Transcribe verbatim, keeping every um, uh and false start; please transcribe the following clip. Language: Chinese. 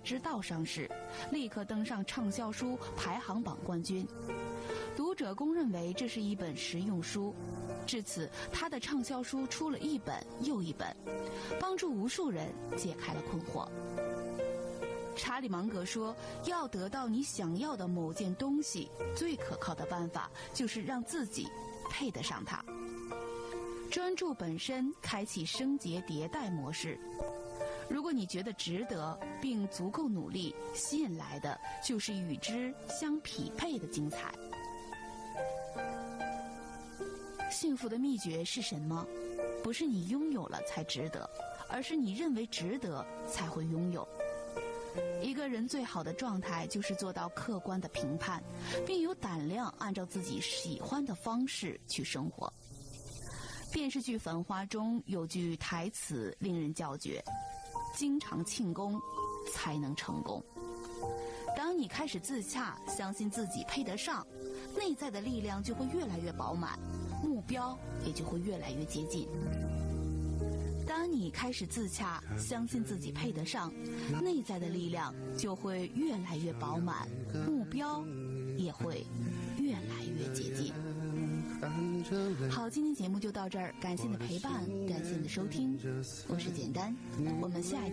之道》上市，立刻登上畅销书排行榜冠军。读者公认为这是一本实用书，至此他的畅销书出了一本又一本，帮助无数人解开了困惑。查理芒格说，要得到你想要的某件东西，最可靠的办法就是让自己配得上它。专注本身，开启升级迭代模式。如果你觉得值得并足够努力，吸引来的就是与之相匹配的精彩。幸福的秘诀是什么？不是你拥有了才值得，而是你认为值得才会拥有。一个人最好的状态就是做到客观的评判，并有胆量按照自己喜欢的方式去生活。电视剧《繁花》中有句台词令人叫绝：经常庆功才能成功。当你开始自洽，相信自己配得上，内在的力量就会越来越饱满，目标也就会越来越接近。当你开始自洽，相信自己配得上，内在的力量就会越来越饱满，目标也会越来越接近。好，今天节目就到这儿，感谢你的陪伴，感谢你的收听，我是简单，我们下一